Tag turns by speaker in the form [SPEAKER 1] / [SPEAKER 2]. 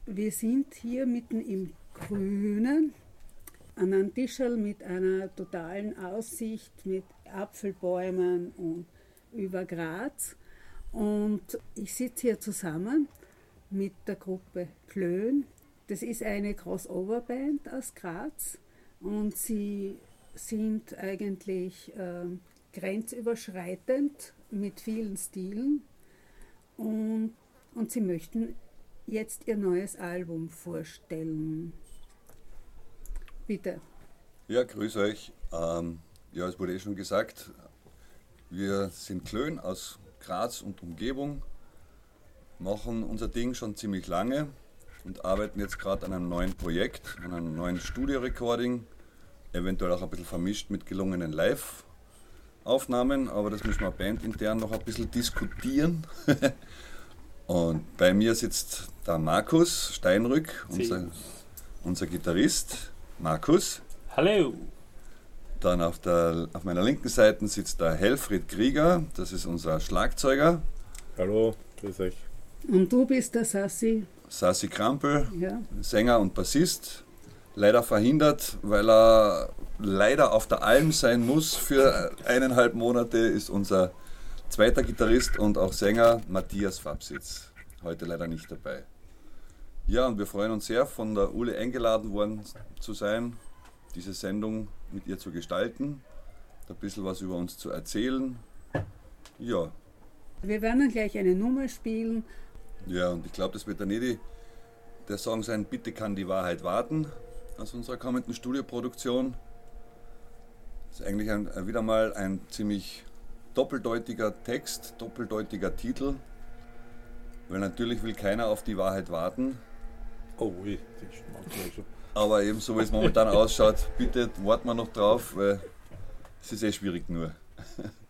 [SPEAKER 1] wir sind hier mitten im Grünen an einem Tischl mit einer totalen Aussicht mit Apfelbäumen und über Graz. Und ich sitze hier zusammen mit der Gruppe Klön. Das ist eine Crossover-Band aus Graz und sie sind eigentlich grenzüberschreitend mit vielen Stilen und sie möchten jetzt ihr neues Album vorstellen. Bitte.
[SPEAKER 2] Ja, grüß euch. Ja, es wurde schon gesagt, wir sind Klön aus Graz und Umgebung, machen unser Ding schon ziemlich lange und arbeiten jetzt gerade an einem neuen Projekt, an einem neuen Studio-Recording, eventuell auch ein bisschen vermischt mit gelungenen Live-Aufnahmen, aber das müssen wir bandintern noch ein bisschen diskutieren. Und bei mir sitzt der Markus Steinrück, unser Gitarrist. Markus.
[SPEAKER 3] Hallo.
[SPEAKER 2] Dann auf meiner linken Seite sitzt der Helfried Krieger, das ist unser Schlagzeuger.
[SPEAKER 4] Hallo, grüß euch.
[SPEAKER 1] Und du bist der Sassi.
[SPEAKER 2] Sassi Krampel,
[SPEAKER 1] Ja.
[SPEAKER 2] Sänger und Bassist. Leider verhindert, weil er leider auf der Alm sein muss für 1,5 Monate, ist unser zweiter Gitarrist und auch Sänger Matthias Fabsitz. Heute leider nicht dabei. Ja, und wir freuen uns sehr, von der Ule eingeladen worden zu sein, diese Sendung mit ihr zu gestalten, ein bisschen was über uns zu erzählen. Ja.
[SPEAKER 1] Wir werden dann gleich eine Nummer spielen.
[SPEAKER 2] Ja, und ich glaube, das wird dann der Song sein, Bitte kann die Wahrheit warten, aus unserer kommenden Studioproduktion. Das ist eigentlich wieder mal ein ziemlich doppeldeutiger Text, doppeldeutiger Titel, weil natürlich will keiner auf die Wahrheit warten.
[SPEAKER 4] Oh, das ist manchmal schon.
[SPEAKER 2] Aber eben so wie es momentan ausschaut, bitte warten wir noch drauf, weil es ist schwierig nur.